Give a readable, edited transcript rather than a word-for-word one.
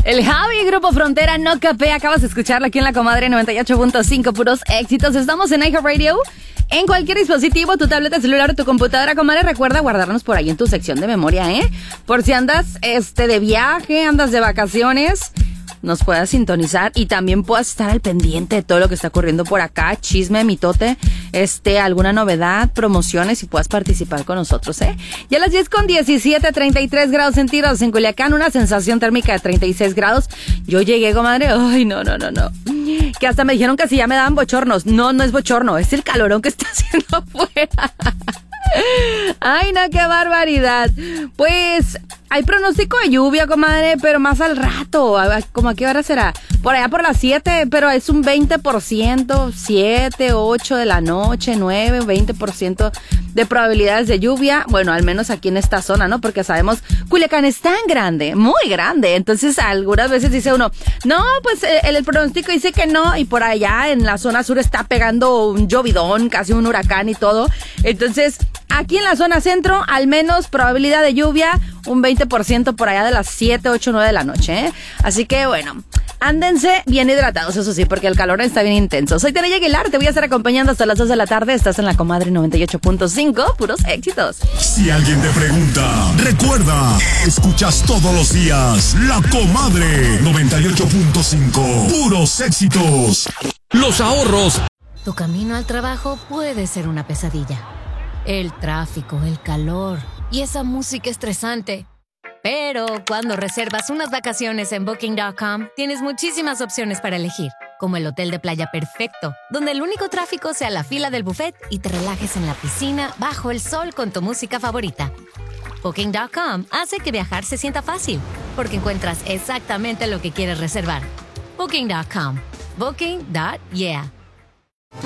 El Javi, Grupo Frontera, No Capé. Acabas de escucharlo aquí en La Comadre 98.5, puros éxitos. Estamos en iHeartRadio. En cualquier dispositivo, tu tableta, celular o tu computadora, comadre, recuerda guardarnos por ahí en tu sección de memoria, ¿eh? Por si andas de viaje, andas de vacaciones, nos puedas sintonizar y también puedas estar al pendiente de todo lo que está ocurriendo por acá, chisme, mitote, alguna novedad, promociones y puedas participar con nosotros, ¿eh? Ya a las 10:17, 33 grados centígrados en Culiacán, una sensación térmica de 36 grados. Yo llegué, comadre, ay, no. Que hasta me dijeron que si ya me daban bochornos. No es bochorno, es el calorón que está haciendo afuera. Ay, no, qué barbaridad. Pues hay pronóstico de lluvia, comadre, pero más al rato. ¿Cómo a qué hora será? Por allá por las 7, pero es un 20%, 7, 8 de la noche, 9, 20% de probabilidades de lluvia. Bueno, al menos aquí en esta zona, ¿no? Porque sabemos, Culiacán es tan grande, muy grande. Entonces, algunas veces dice uno, no, pues el pronóstico dice que no. Y por allá en la zona sur está pegando un llovidón, casi un huracán y todo. Entonces, aquí en la zona centro, al menos probabilidad de lluvia, un 20% por allá de las 7, 8, 9 de la noche, ¿eh? Así que, bueno, ándense bien hidratados, eso sí, porque el calor está bien intenso. Soy Tere Aguilar, te voy a estar acompañando hasta las 2 de la tarde. Estás en La Comadre 98.5, puros éxitos. Si alguien te pregunta, recuerda, escuchas todos los días La Comadre 98.5, puros éxitos. Los ahorros. Tu camino al trabajo puede ser una pesadilla. El tráfico, el calor y esa música estresante. Pero cuando reservas unas vacaciones en Booking.com, tienes muchísimas opciones para elegir, como el hotel de playa perfecto, donde el único tráfico sea la fila del buffet y te relajes en la piscina bajo el sol con tu música favorita. Booking.com hace que viajar se sienta fácil, porque encuentras exactamente lo que quieres reservar. Booking.com. Booking.yeah.